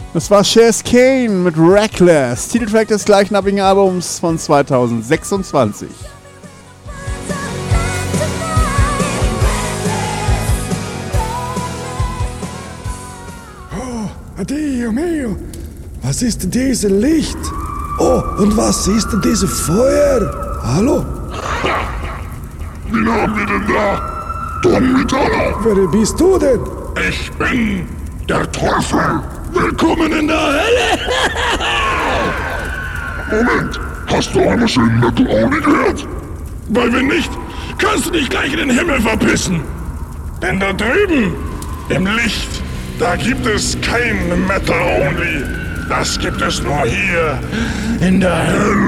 Das war Chaz Kane mit Reckless, Titeltrack des gleichnamigen Albums von 2026. Oh, Dio mio, was ist denn dieses Licht? Oh, und was ist denn dieses Feuer? Hallo? Wen haben wir denn da? Donnermetaller! Wer bist du denn? Ich bin der Teufel! Willkommen in der Hölle! Moment, hast du einmal schön Metal Only gehört? Weil wenn nicht, kannst du dich gleich in den Himmel verpissen. Denn da drüben, im Licht, da gibt es kein Metal Only. Das gibt es nur hier, in der Hölle.